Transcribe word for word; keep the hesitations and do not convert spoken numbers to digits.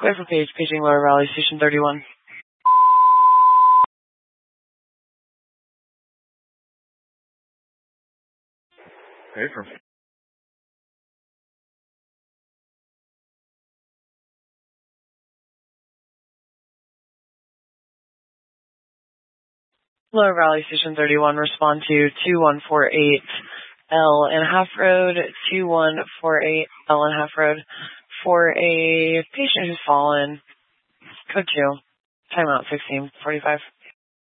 Clear for page, paging Lower Valley, Station thirty-one. Hey, from Lower Valley, Station thirty-one, respond to two one four eight L and Half Road, two one four eight L and Half Road, for a patient who's fallen. Code two, timeout sixteen forty-five.